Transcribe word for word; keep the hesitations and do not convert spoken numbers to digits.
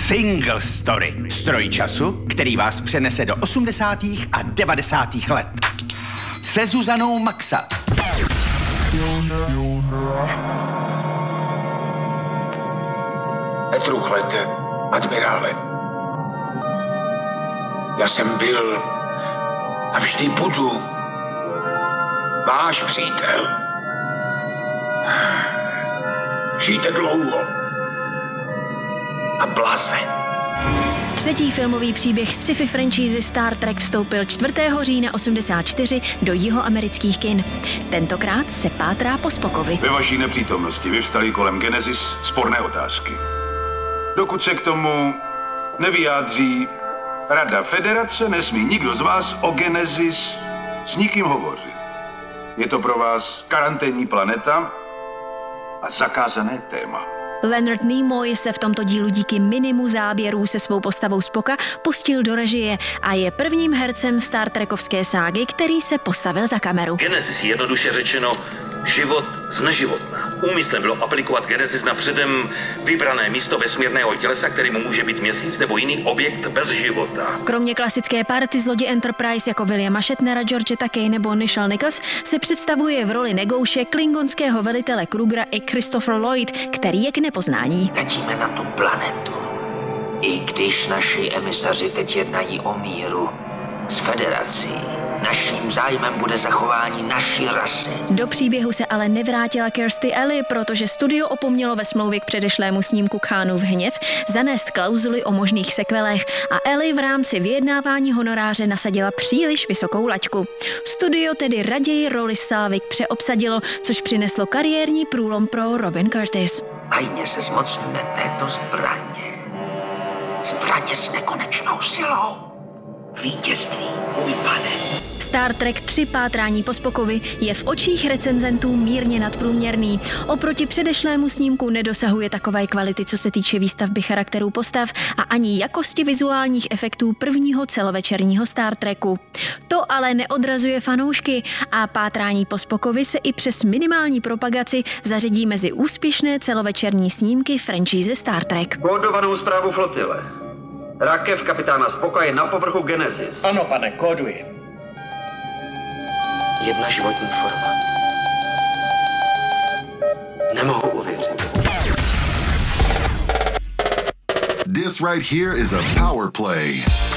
Single Story. Stroj času, který vás přenese do osmdesátých a devadesátých let. Se Zuzanou Maxa. Netruchlete, admirále. Já jsem byl a vždy budu váš přítel. Žijte dlouho a blaze. Třetí filmový příběh z sci-fi franšízy Star Trek vstoupil čtvrtého října osmdesát čtyři do jihoamerických kin. Tentokrát se pátrá po Spockovi. Ve vaší nepřítomnosti vyvstaly kolem Genesis sporné otázky. Dokud se k tomu nevyjádří Rada Federace, nesmí nikdo z vás o Genesis s nikým hovořit. Je to pro vás karanténní planeta a zakázané téma. Leonard Nimoy se v tomto dílu díky minimu záběrů se svou postavou Spocka pustil do režie a je prvním hercem Star Trekovské ságy, který se postavil za kameru. Genesis je jednoduše řečeno život z neživotna. Úmyslem bylo aplikovat Genesis na předem vybrané místo vesmírného tělesa, kterým může být měsíc nebo jiný objekt bez života. Kromě klasické party z lodi Enterprise jako Williama Shatnera, Georgetta Kay nebo Nichelle Nichols se představuje v roli Negouše klingonského velitele Krugera i Christopher Lloyd, který je k nepoznání. Letíme na tu planetu, i když naši emisaři teď jednají o míru s Federací. Naším zájmem bude zachování naší rasy. Do příběhu se ale nevrátila Kirstie Alley, protože studio opomnělo ve smlouvě k předešlému snímku Khanův hněv zanést klauzuly o možných sekvelech a Alley v rámci vyjednávání honoráře nasadila příliš vysokou laťku. Studio tedy raději roli Sávik přeobsadilo, což přineslo kariérní průlom pro Robin Curtis. Tajně se zmocníme této zbraně. Zbraně s nekonečnou silou. Vítězství, můj pane. Star Trek tři Pátrání po Spockovi je v očích recenzentů mírně nadprůměrný. Oproti předešlému snímku nedosahuje takové kvality, co se týče výstavby charakterů postav a ani jakosti vizuálních efektů prvního celovečerního Star Treku. To ale neodrazuje fanoušky a Pátrání po Spockovi se i přes minimální propagaci zařadí mezi úspěšné celovečerní snímky franšízy Star Trek. Kódovanou zprávu flotile. Rakev kapitána Spocka je na povrchu Genesis. Ano, pane, kóduji. Jedna životní forma. Nemohu uvěřit. This right here is a power play.